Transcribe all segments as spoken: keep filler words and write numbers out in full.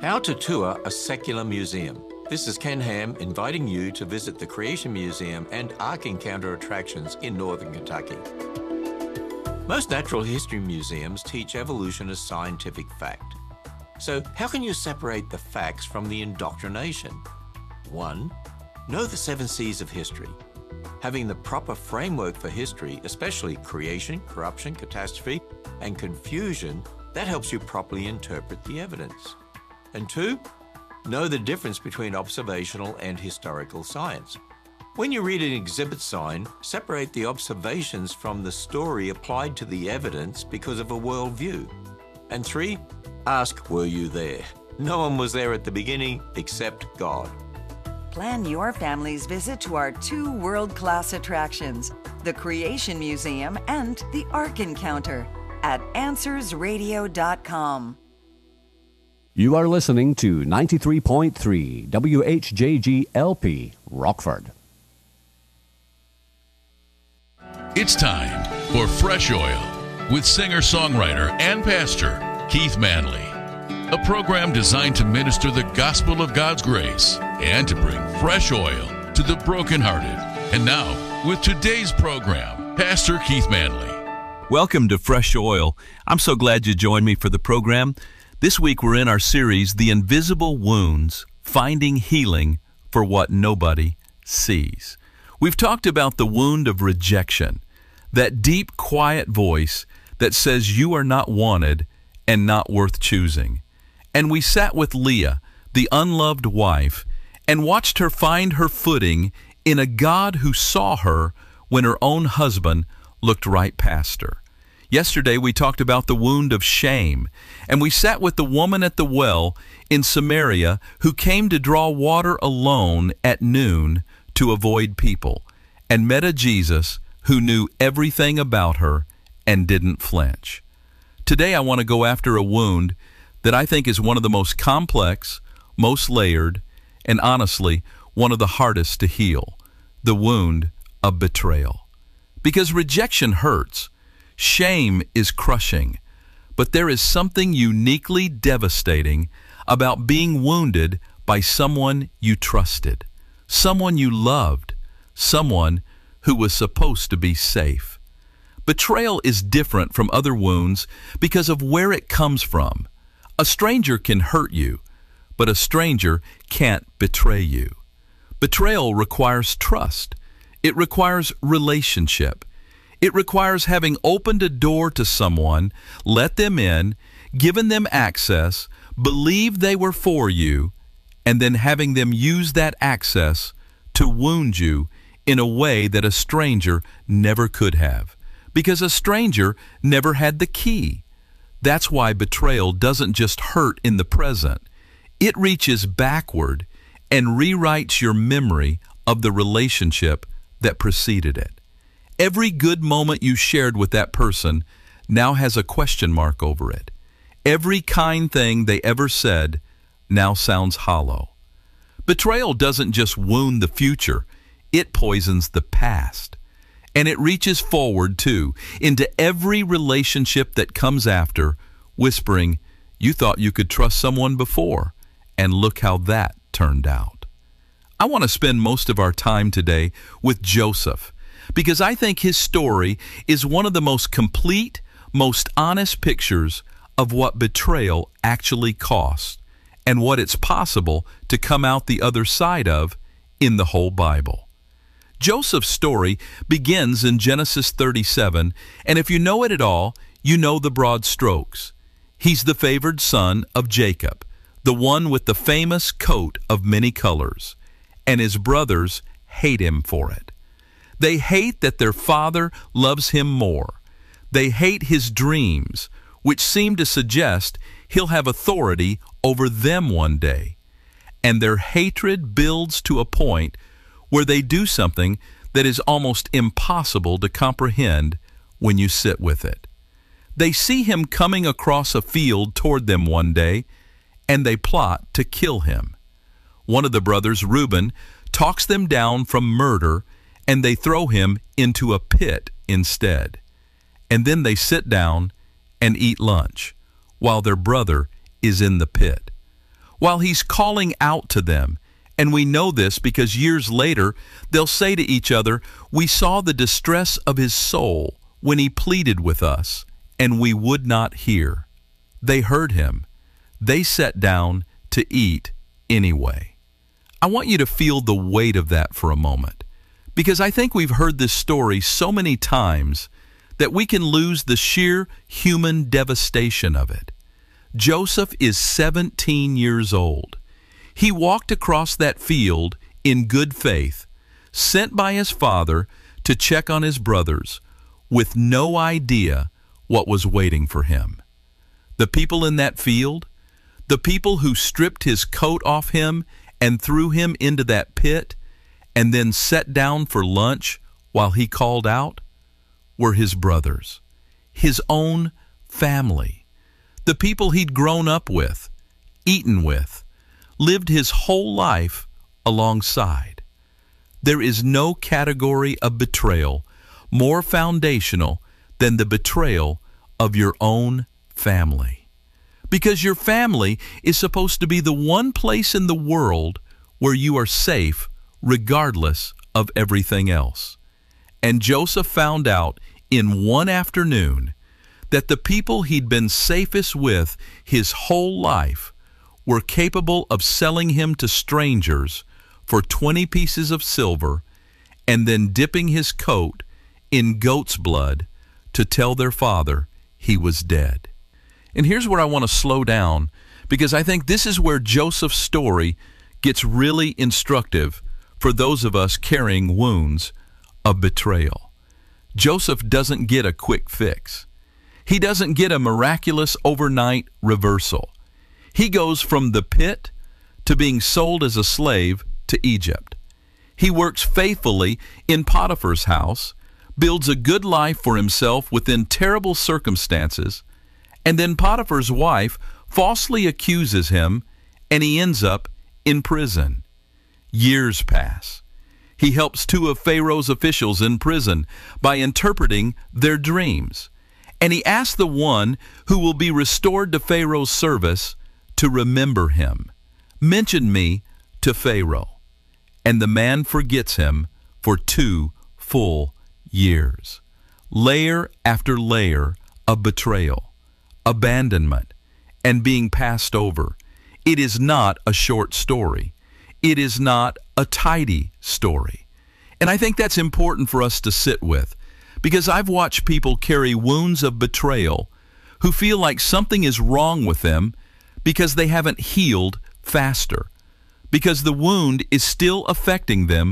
How to tour a secular museum. This is Ken Ham inviting you to visit the Creation Museum and Ark Encounter attractions in northern Kentucky. Most natural history museums teach evolution as scientific fact. So how can you separate the facts from the indoctrination? One, know the seven C's of history. Having the proper framework for history, especially creation, corruption, catastrophe, and confusion, that helps you properly interpret the evidence. And two, know the difference between observational and historical science. When you read an exhibit sign, separate the observations from the story applied to the evidence because of a worldview. And three, ask, were you there? No one was there at the beginning except God. Plan your family's visit to our two world-class attractions, the Creation Museum and the Ark Encounter, at answers radio dot com. You are listening to ninety-three point three W H J G L P, Rockford. It's time for Fresh Oil with singer-songwriter and pastor Keith Manley, a program designed to minister the gospel of God's grace and to bring fresh oil to the brokenhearted. And now, with today's program, Pastor Keith Manley. Welcome to Fresh Oil. I'm so glad you joined me for the program. This week we're in our series, The Invisible Wounds, Finding Healing for What Nobody Sees. We've talked about the wound of rejection, that deep, quiet voice that says you are not wanted and not worth choosing. And we sat with Leah, the unloved wife, and watched her find her footing in a God who saw her when her own husband looked right past her. Yesterday we talked about the wound of shame, and we sat with the woman at the well in Samaria who came to draw water alone at noon to avoid people, and met a Jesus who knew everything about her and didn't flinch. Today I want to go after a wound that I think is one of the most complex, most layered, and honestly, one of the hardest to heal, the wound of betrayal. Because rejection hurts. Shame is crushing, but there is something uniquely devastating about being wounded by someone you trusted, someone you loved, someone who was supposed to be safe. Betrayal is different from other wounds because of where it comes from. A stranger can hurt you, but a stranger can't betray you. Betrayal requires trust. It requires relationship. It requires having opened a door to someone, let them in, given them access, believed they were for you, and then having them use that access to wound you in a way that a stranger never could have. Because a stranger never had the key. That's why betrayal doesn't just hurt in the present. It reaches backward and rewrites your memory of the relationship that preceded it. Every good moment you shared with that person now has a question mark over it. Every kind thing they ever said now sounds hollow. Betrayal doesn't just wound the future, it poisons the past. And it reaches forward, too, into every relationship that comes after, whispering, you thought you could trust someone before, and look how that turned out. I want to spend most of our time today with Joseph, because I think his story is one of the most complete, most honest pictures of what betrayal actually costs and what it's possible to come out the other side of in the whole Bible. Joseph's story begins in Genesis thirty-seven, and if you know it at all, you know the broad strokes. He's the favored son of Jacob, the one with the famous coat of many colors, and his brothers hate him for it. They hate that their father loves him more. They hate his dreams, which seem to suggest he'll have authority over them one day. And their hatred builds to a point where they do something that is almost impossible to comprehend when you sit with it. They see him coming across a field toward them one day, and they plot to kill him. One of the brothers, Reuben, talks them down from murder, and they throw him into a pit instead. And then they sit down and eat lunch while their brother is in the pit. while he's calling out to them. And we know this because years later, they'll say to each other, "We saw the distress of his soul when he pleaded with us, and we would not hear." They heard him. They sat down to eat anyway. I want you to feel the weight of that for a moment, because I think we've heard this story so many times that we can lose the sheer human devastation of it. Joseph is seventeen years old. He walked across that field in good faith, sent by his father to check on his brothers, with no idea what was waiting for him. The people in that field, the people who stripped his coat off him and threw him into that pit and then sat down for lunch while he called out, were his brothers, his own family, the people he'd grown up with, eaten with, lived his whole life alongside. There is no category of betrayal more foundational than the betrayal of your own family. Because your family is supposed to be the one place in the world where you are safe regardless of everything else. And Joseph found out in one afternoon that the people he'd been safest with his whole life were capable of selling him to strangers for twenty pieces of silver and then dipping his coat in goat's blood to tell their father he was dead. And here's where I want to slow down, because I think this is where Joseph's story gets really instructive for those of us carrying wounds of betrayal. Joseph doesn't get a quick fix. He doesn't get a miraculous overnight reversal. He goes from the pit to being sold as a slave to Egypt. He works faithfully in Potiphar's house, builds a good life for himself within terrible circumstances, and then Potiphar's wife falsely accuses him, and he ends up in prison. Years pass. He helps two of Pharaoh's officials in prison by interpreting their dreams, and he asks the one who will be restored to Pharaoh's service to remember him. "Mention me to Pharaoh." And the man forgets him for two full years. Layer after layer of betrayal, abandonment, and being passed over. It is not a short story. It is not a tidy story. And I think that's important for us to sit with, because I've watched people carry wounds of betrayal who feel like something is wrong with them because they haven't healed faster, because the wound is still affecting them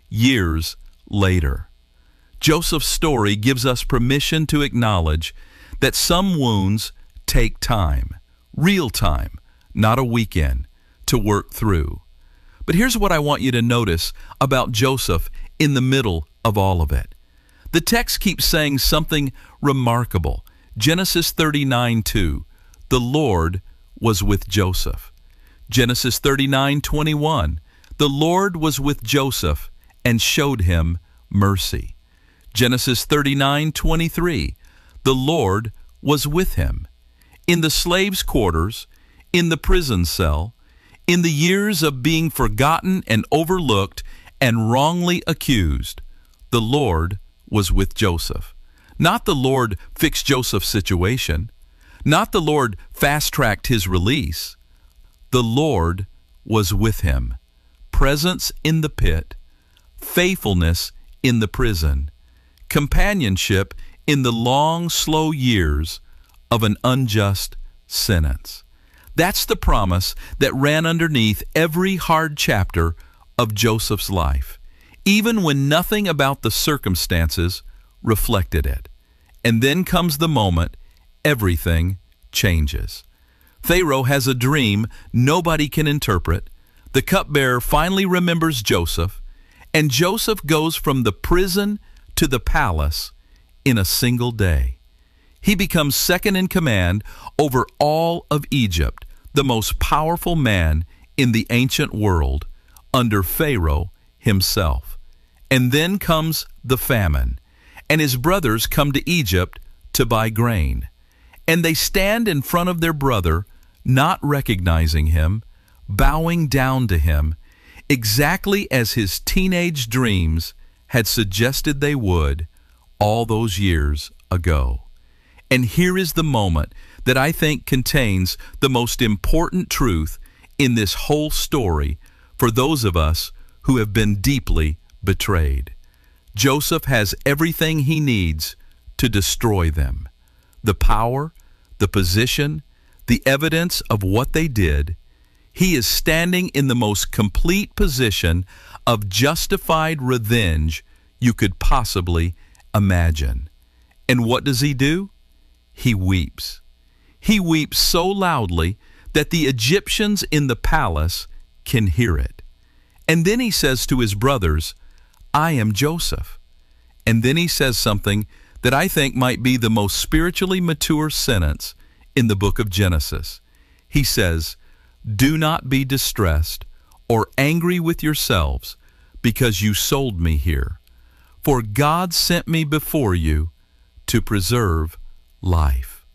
years later. Joseph's story gives us permission to acknowledge that some wounds take time, real time, not a weekend, to work through. But here's what I want you to notice about Joseph in the middle of all of it. The text keeps saying something remarkable. Genesis thirty-nine two, the Lord was with Joseph. Genesis thirty-nine twenty-one, the Lord was with Joseph and showed him mercy. Genesis thirty-nine twenty-three, the Lord was with him. In the slave's quarters, in the prison cell, in the years of being forgotten and overlooked and wrongly accused, the Lord was with Joseph. Not the Lord fixed Joseph's situation. Not the Lord fast-tracked his release. The Lord was with him. Presence in the pit, faithfulness in the prison, companionship in the long, slow years of an unjust sentence. That's the promise that ran underneath every hard chapter of Joseph's life, even when nothing about the circumstances reflected it. And then comes the moment everything changes. Pharaoh has a dream nobody can interpret. The cupbearer finally remembers Joseph, and Joseph goes from the prison to the palace in a single day. He becomes second in command over all of Egypt, the most powerful man in the ancient world, under Pharaoh himself. And then comes the famine, and his brothers come to Egypt to buy grain. And they stand in front of their brother, not recognizing him, bowing down to him, exactly as his teenage dreams had suggested they would all those years ago. And here is the moment that I think contains the most important truth in this whole story for those of us who have been deeply betrayed. Joseph has everything he needs to destroy them. The power, the position, the evidence of what they did. He is standing in the most complete position of justified revenge you could possibly imagine. And what does he do? He weeps. He weeps so loudly that the Egyptians in the palace can hear it. And then he says to his brothers, I am Joseph. And then he says something that I think might be the most spiritually mature sentence in the book of Genesis. He says, do not be distressed or angry with yourselves because you sold me here. For God sent me before you to preserve life.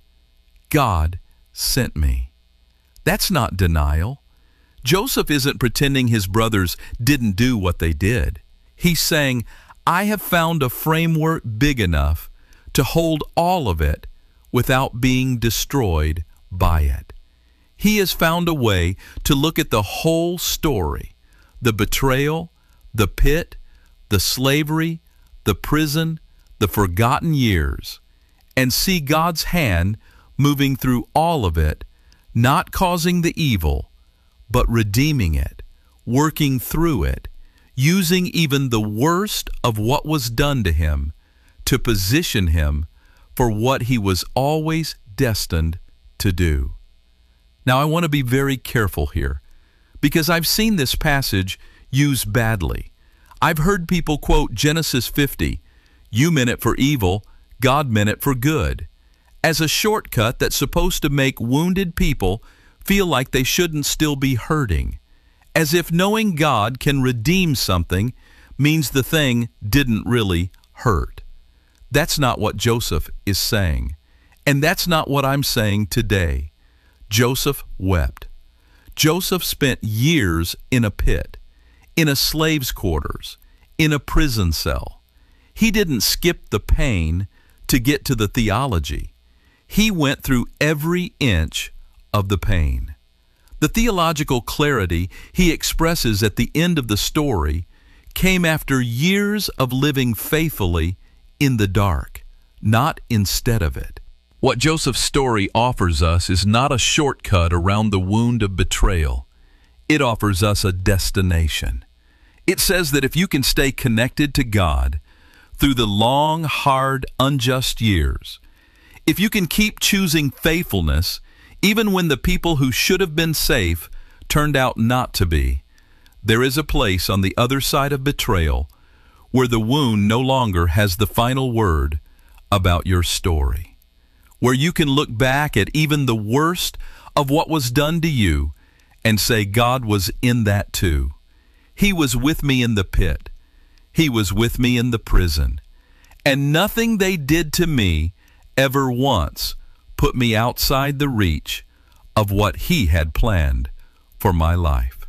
God sent me. That's not denial. Joseph isn't pretending his brothers didn't do what they did. He's saying, I have found a framework big enough to hold all of it without being destroyed by it. He has found a way to look at the whole story, the betrayal, the pit, the slavery, the prison, the forgotten years, and see God's hand moving through all of it, not causing the evil, but redeeming it, working through it, using even the worst of what was done to him to position him for what he was always destined to do. Now, I want to be very careful here, because I've seen this passage used badly. I've heard people quote Genesis fifty, you meant it for evil, God meant it for good, as a shortcut that's supposed to make wounded people feel like they shouldn't still be hurting, as if knowing God can redeem something means the thing didn't really hurt. That's not what Joseph is saying, and that's not what I'm saying today. Joseph wept. Joseph spent years in a pit, in a slave's quarters, in a prison cell. He didn't skip the pain to get to the theology. He went through every inch of the pain. The theological clarity he expresses at the end of the story came after years of living faithfully in the dark, not instead of it. What Joseph's story offers us is not a shortcut around the wound of betrayal. It offers us a destination. It says that if you can stay connected to God through the long, hard, unjust years, if you can keep choosing faithfulness even when the people who should have been safe turned out not to be, there is a place on the other side of betrayal where the wound no longer has the final word about your story, where you can look back at even the worst of what was done to you and say, God was in that too. He was with me in the pit. He was with me in the prison. And nothing they did to me ever once put me outside the reach of what He had planned for my life.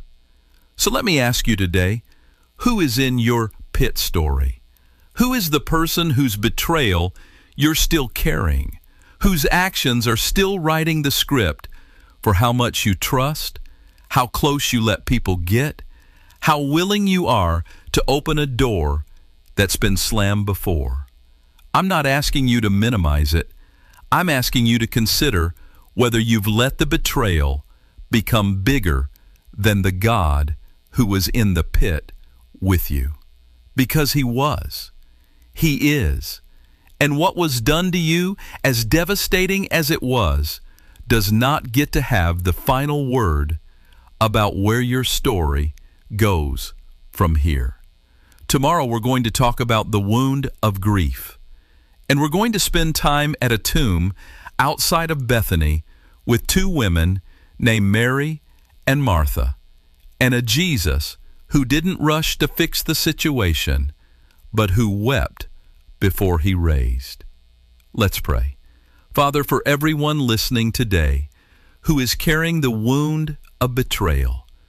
So let me ask you today, who is in your pit story? Who is the person whose betrayal you're still carrying, whose actions are still writing the script for how much you trust, how close you let people get, how willing you are to open a door that's been slammed before? I'm not asking you to minimize it. I'm asking you to consider whether you've let the betrayal become bigger than the God who was in the pit with you. Because He was. He is. And what was done to you, as devastating as it was, does not get to have the final word about where your story goes from here. Tomorrow we're going to talk about the wound of grief. And we're going to spend time at a tomb outside of Bethany with two women named Mary and Martha, and a Jesus who didn't rush to fix the situation, but who wept before He raised. Let's pray. Father, for everyone listening today who is carrying the wound of betrayal,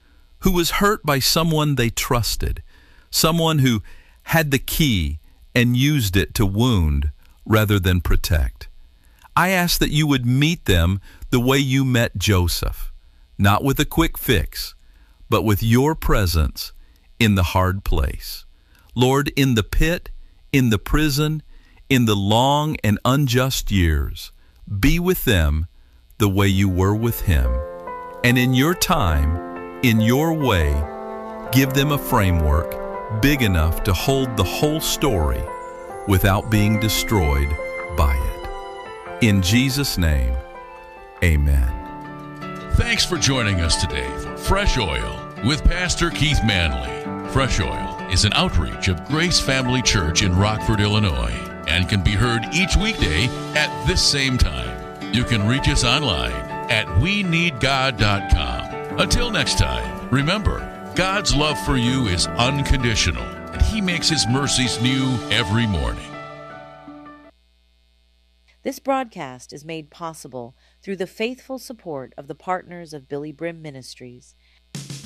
who was hurt by someone they trusted, someone who had the key and used it to wound rather than protect. I ask that you would meet them the way you met Joseph, not with a quick fix, but with your presence in the hard place. Lord, in the pit, in the prison, in the long and unjust years, be with them the way you were with him. And in your time, in your way, give them a framework big enough to hold the whole story without being destroyed by it. In Jesus' name, amen. Thanks for joining us today for Fresh Oil with Pastor Keith Manley. Fresh Oil is an outreach of Grace Family Church in Rockford, Illinois, and can be heard each weekday at this same time. You can reach us online at we need god dot com. Until next time, remember, God's love for you is unconditional, and He makes His mercies new every morning. This broadcast is made possible through the faithful support of the partners of Billy Brim Ministries